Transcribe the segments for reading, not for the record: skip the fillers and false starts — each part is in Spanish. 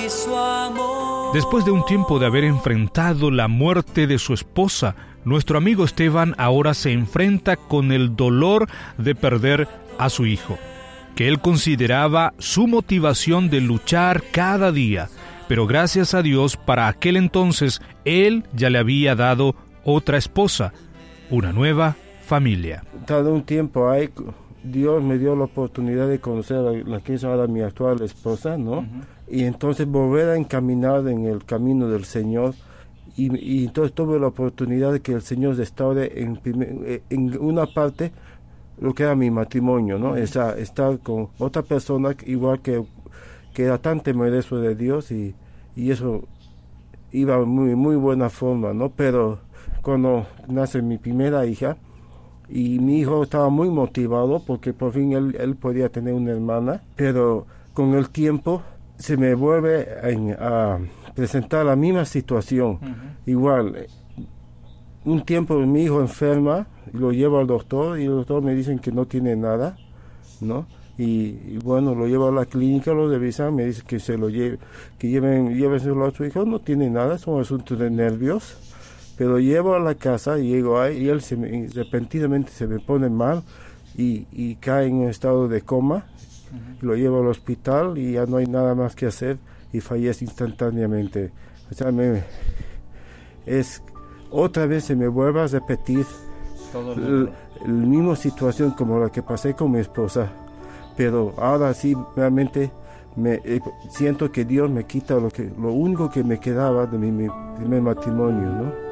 Después de un tiempo de haber enfrentado la muerte de su esposa, nuestro amigo Esteban ahora se enfrenta con el dolor de perder a su hijo, que él consideraba su motivación de luchar cada día. Pero gracias a Dios, para aquel entonces, él ya le había dado otra esposa, una nueva familia. Tardó un tiempo ahí, Dios me dio la oportunidad de conocer a la que es ahora mi actual esposa, ¿no? Uh-huh. Y entonces volver a encaminar en el camino del Señor. Y entonces tuve la oportunidad de que el Señor restaure en una parte lo que era mi matrimonio, ¿no? Estar con otra persona igual que era tan temeroso de Dios y eso iba muy, muy buena forma, ¿no? Pero cuando nace mi primera hija y mi hijo estaba muy motivado porque por fin él podía tener una hermana, pero con el tiempo se me vuelve a presentar la misma situación. Uh-huh. Igual, un tiempo mi hijo enferma, lo llevo al doctor y el doctor me dicen que no tiene nada, ¿no? Y bueno, lo llevo a la clínica, lo revisan, me dicen que se lo llévenselo a su hijo, no tiene nada, son asuntos de nervios. Pero llevo a la casa, llego ahí y él repentinamente se me pone mal y cae en un estado de coma. Uh-huh. Lo llevo al hospital y ya no hay nada más que hacer y fallece instantáneamente. O sea, otra vez se me vuelve a repetir la misma situación como la que pasé con mi esposa. Pero ahora sí, realmente siento que Dios me quita lo único que me quedaba de mi primer matrimonio, ¿no?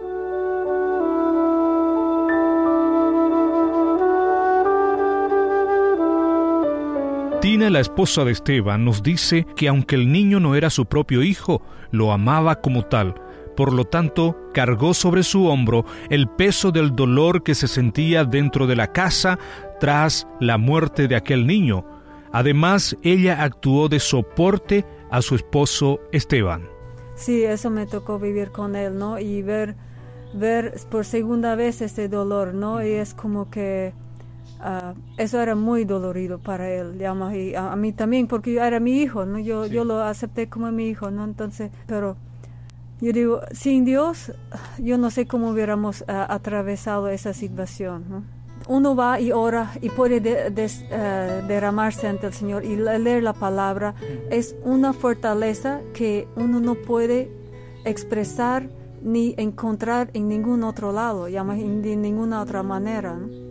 Tina, la esposa de Esteban, nos dice que aunque el niño no era su propio hijo, lo amaba como tal. Por lo tanto, cargó sobre su hombro el peso del dolor que se sentía dentro de la casa tras la muerte de aquel niño. Además, ella actuó de soporte a su esposo Esteban. Sí, eso me tocó vivir con él, ¿no? Y ver por segunda vez ese dolor, ¿no? Y es como que eso era muy dolorido para él, digamos, y a mí también, porque era mi hijo, ¿no? Yo lo acepté como mi hijo, ¿no? Entonces, pero yo digo, sin Dios, yo no sé cómo hubiéramos atravesado esa situación, ¿no? Uno va y ora y puede derramarse ante el Señor y leer la palabra. Es una fortaleza que uno no puede expresar ni encontrar en ningún otro lado, digamos, de ninguna otra manera, ¿no?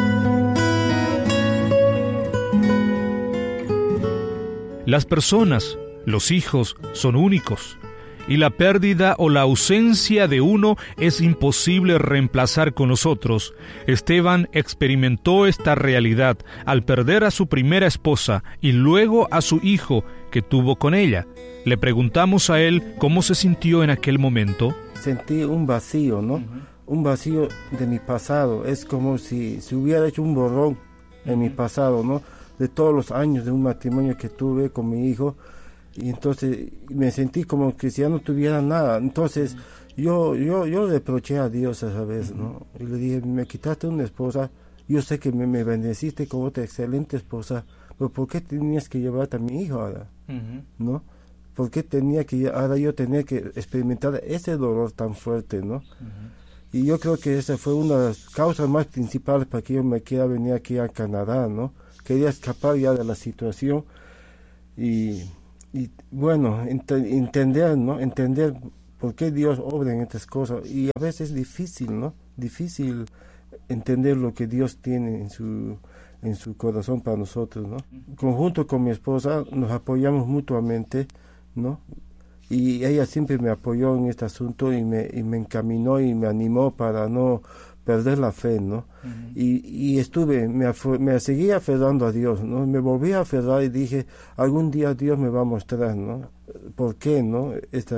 Las personas, los hijos, son únicos, y la pérdida o la ausencia de uno es imposible reemplazar con los otros. Esteban experimentó esta realidad al perder a su primera esposa y luego a su hijo que tuvo con ella. Le preguntamos a él cómo se sintió en aquel momento. Sentí un vacío, ¿no? Uh-huh. Un vacío de mi pasado. Es como si se hubiera hecho un borrón en mi pasado, ¿no? De todos los años de un matrimonio que tuve con mi hijo, y entonces me sentí como que si ya no tuviera nada. Entonces yo reproché a Dios esa vez, ¿no? Y le dije, me quitaste una esposa, yo sé que me bendeciste con otra excelente esposa, pero ¿por qué tenías que llevarte a mi hijo ahora? Uh-huh. ¿No? ¿Por qué ahora yo tenía que experimentar ese dolor tan fuerte, ¿no? Uh-huh. Y yo creo que esa fue una de las causas más principales para que yo me quiera venir aquí a Canadá, ¿no? Quería escapar ya de la situación y bueno, entender, ¿no? Entender por qué Dios obra en estas cosas. Y a veces es difícil, ¿no? Difícil entender lo que Dios tiene en su corazón para nosotros, ¿no? Conjunto con mi esposa nos apoyamos mutuamente, ¿no? Y ella siempre me apoyó en este asunto y me encaminó y me animó para no perder la fe, ¿no? Uh-huh. Y me seguía aferrando a Dios, ¿no? Me volví a aferrar y dije, algún día Dios me va a mostrar, ¿no? ¿Por qué, no?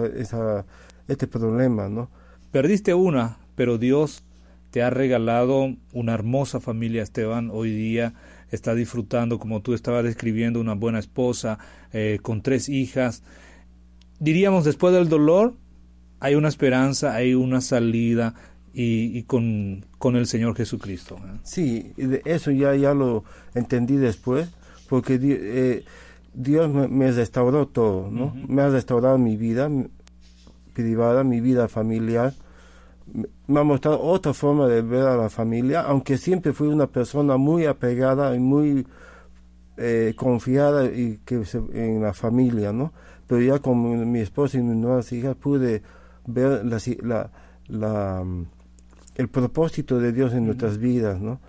Este problema, ¿no? Perdiste una, pero Dios te ha regalado una hermosa familia, Esteban. Hoy día está disfrutando, como tú estabas describiendo, una buena esposa, con 3 hijas. Diríamos, después del dolor, hay una esperanza, hay una salida, y con el Señor Jesucristo. Sí, eso ya lo entendí después, porque Dios me restauró todo, ¿no? Me ha restaurado mi vida privada, mi vida familiar. Me ha mostrado otra forma de ver a la familia, aunque siempre fui una persona muy apegada y muy confiada en la familia, ¿no? Pero ya con mi esposa y mis nuevas hijas pude ver el propósito de Dios en nuestras vidas, ¿no?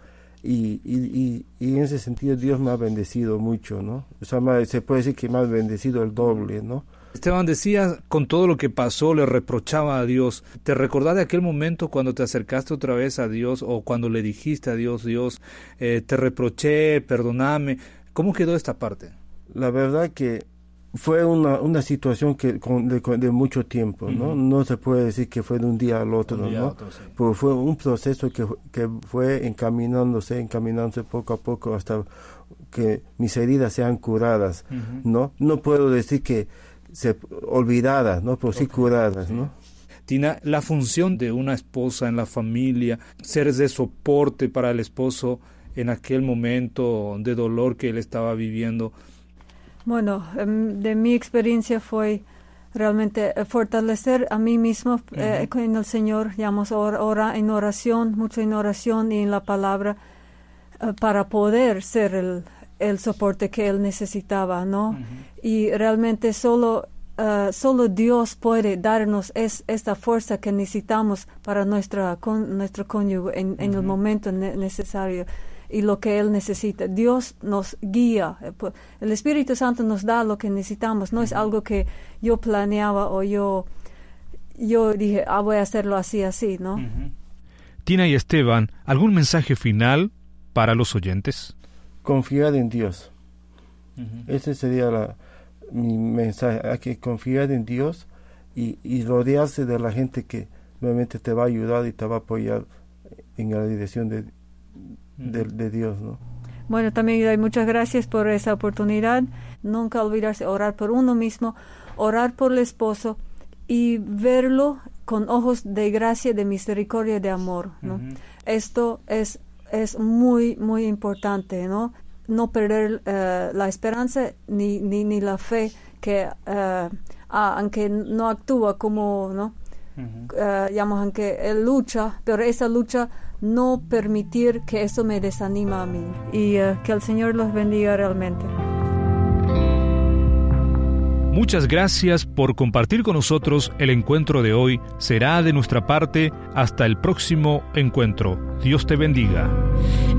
Y en ese sentido Dios me ha bendecido mucho, ¿no? O sea, se puede decir que me ha bendecido el doble, ¿no? Esteban decía, con todo lo que pasó, le reprochaba a Dios. ¿Te recordás de aquel momento cuando te acercaste otra vez a Dios o cuando le dijiste a Dios, te reproché, perdóname? ¿Cómo quedó esta parte? La verdad que fue una situación de mucho tiempo, ¿no? No se puede decir que fue de un día al otro, ¿no? Sí. Pero fue un proceso que fue encaminándose poco a poco hasta que mis heridas sean curadas, ¿no? No puedo decir que olvidadas, ¿no? Pero sí curadas, ¿no? Tina, la función de una esposa en la familia, ser de soporte para el esposo en aquel momento de dolor que él estaba viviendo. Bueno, de mi experiencia fue realmente fortalecer a mí mismo en el Señor, digamos, en oración, mucho en oración y en la palabra, para poder ser el soporte que él necesitaba, ¿no? Y realmente solo Dios puede darnos esta fuerza que necesitamos para nuestro cónyuge en el momento necesario y lo que él necesita. Dios nos guía, el Espíritu Santo nos da lo que necesitamos, no es algo que yo planeaba o yo dije, voy a hacerlo así, ¿no? Tina y Esteban, ¿algún mensaje final para los oyentes? Confiar en Dios. Ese sería mi mensaje. Hay que confiar en Dios y rodearse de la gente que realmente te va a ayudar y te va a apoyar en la dirección de Dios, ¿no? Bueno, también muchas gracias por esa oportunidad. Nunca olvidarse orar por uno mismo, orar por el esposo y verlo con ojos de gracia, de misericordia, de amor, ¿no? Esto es muy, muy importante, ¿no? No perder la esperanza ni la fe que aunque no actúa como, ¿no? Aunque él lucha, pero esa lucha no permitir que eso me desanima a mí. Y que el Señor los bendiga realmente. Muchas gracias por compartir con nosotros el encuentro de hoy. Será de nuestra parte hasta el próximo encuentro. Dios te bendiga.